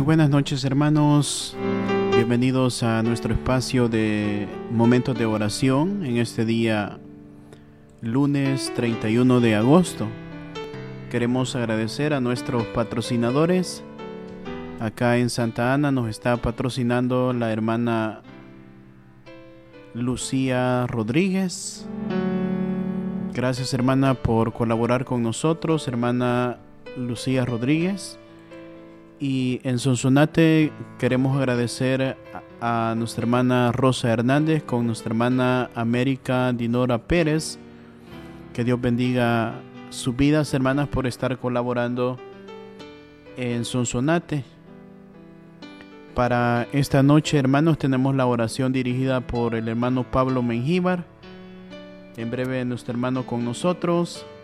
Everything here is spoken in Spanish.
buenas noches, hermanos. Bienvenidos a nuestro espacio de momentos de oración en este día lunes 31 de agosto. Queremos agradecer a nuestros patrocinadores. Acá en Santa Ana nos está patrocinando la hermana Lucía Rodríguez. Gracias, hermana, por colaborar con nosotros, hermana Lucía Rodríguez. Y en Sonsonate queremos agradecer a nuestra hermana Rosa Hernández con nuestra hermana América Dinora Pérez. Que Dios bendiga sus vidas, hermanas, por estar colaborando en Sonsonate. Para esta noche, hermanos, tenemos la oración dirigida por el hermano Pablo Mengíbar. En breve nuestro hermano con nosotros.